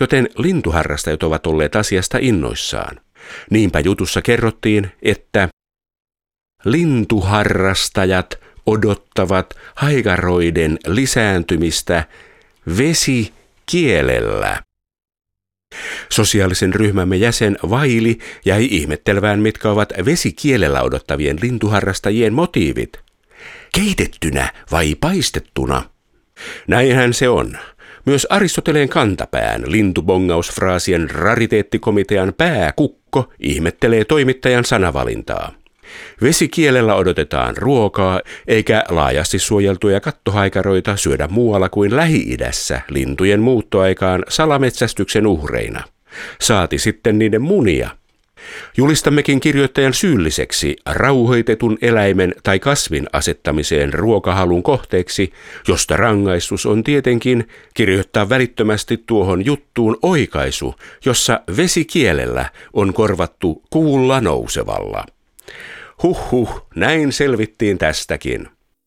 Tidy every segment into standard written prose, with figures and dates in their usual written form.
joten lintuharrastajat ovat olleet asiasta innoissaan. Niinpä jutussa kerrottiin, että lintuharrastajat odottavat haikaroiden lisääntymistä vesikielellä. Sosiaalisen ryhmämme jäsen Vaili jäi ihmettelevään, mitkä ovat vesikielellä odottavien lintuharrastajien motiivit. Keitettynä vai paistettuna? Näinhän se on. Myös Aristoteleen kantapään lintubongausfraasien rariteettikomitean pääkukko ihmettelee toimittajan sanavalintaa. Vesikielellä odotetaan ruokaa, eikä laajasti suojeltuja kattohaikaroita syödä muualla kuin Lähi-idässä lintujen muuttoaikaan salametsästyksen uhreina. Saati sitten niiden munia. Julistammekin kirjoittajan syylliseksi rauhoitetun eläimen tai kasvin asettamiseen ruokahalun kohteeksi, josta rangaistus on tietenkin kirjoittaa välittömästi tuohon juttuun oikaisu, jossa vesikielellä on korvattu kuulla nousevalla. Huhhuh, näin selvittiin tästäkin.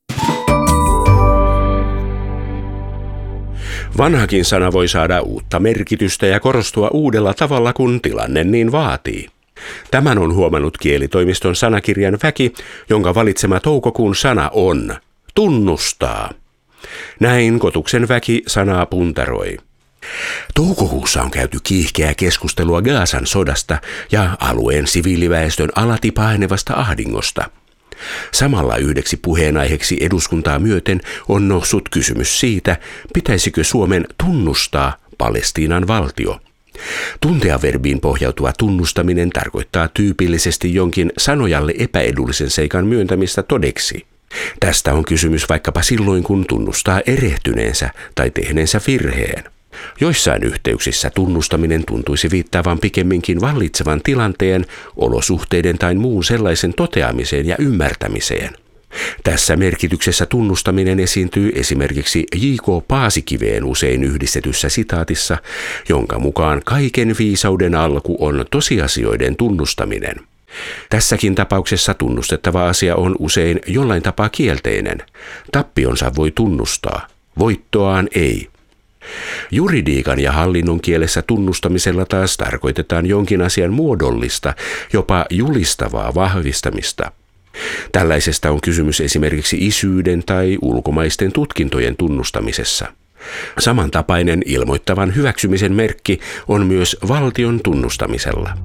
Vanhakin sana voi saada uutta merkitystä ja korostua uudella tavalla, kun tilanne niin vaatii. Tämän on huomannut kielitoimiston sanakirjan väki, jonka valitsema toukokuun sana on tunnustaa. Näin Kotuksen väki sanaa puntaroi. Toukokuussa on käyty kiihkeää keskustelua Gazan sodasta ja alueen siviiliväestön alati pahenevasta ahdingosta. Samalla yhdeksi puheenaiheeksi eduskuntaa myöten on noussut kysymys siitä, pitäisikö Suomen tunnustaa Palestiinan valtio. Tuntea-verbiin pohjautuva tunnustaminen tarkoittaa tyypillisesti jonkin sanojalle epäedullisen seikan myöntämistä todeksi. Tästä on kysymys vaikkapa silloin, kun tunnustaa erehtyneensä tai tehneensä virheen. Joissain yhteyksissä tunnustaminen tuntuisi viittaavan pikemminkin vallitsevan tilanteen, olosuhteiden tai muun sellaisen toteamiseen ja ymmärtämiseen. Tässä merkityksessä tunnustaminen esiintyy esimerkiksi J.K. Paasikiveen usein yhdistetyssä sitaatissa, jonka mukaan kaiken viisauden alku on tosiasioiden tunnustaminen. Tässäkin tapauksessa tunnustettava asia on usein jollain tapaa kielteinen. Tappionsa voi tunnustaa, voittoaan ei. Juridiikan ja hallinnon kielessä tunnustamisella taas tarkoitetaan jonkin asian muodollista, jopa julistavaa vahvistamista. Tällaisesta on kysymys esimerkiksi isyyden tai ulkomaisten tutkintojen tunnustamisessa. Samantapainen ilmoittavan hyväksymisen merkki on myös valtion tunnustamisella.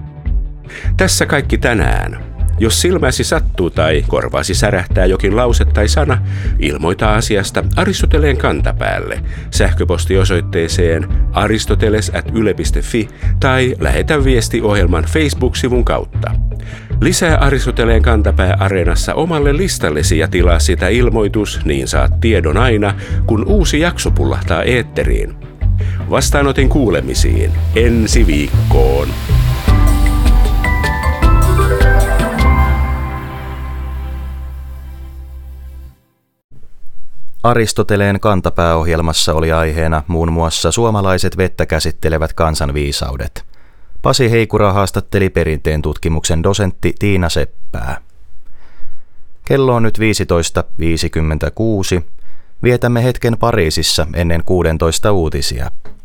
Tässä kaikki tänään. Jos silmäsi sattuu tai korvaasi särähtää jokin lause tai sana, ilmoita asiasta Aristoteleen kantapäälle sähköpostiosoitteeseen aristoteles@yle.fi tai lähetä viesti ohjelman Facebook-sivun kautta. Lisää Aristoteleen kantapää Areenassa omalle listallesi ja tilaa sitä ilmoitus, niin saat tiedon aina, kun uusi jakso pullahtaa eetteriin. Vastaanotin kuulemisiin ensi viikkoon. Aristoteleen kantapääohjelmassa oli aiheena muun muassa suomalaiset vettä käsittelevät kansanviisaudet. Pasi Heikura haastatteli perinteen tutkimuksen dosentti Tiina Seppää. Kello on nyt 15.56. Vietämme hetken Pariisissa ennen 16 uutisia.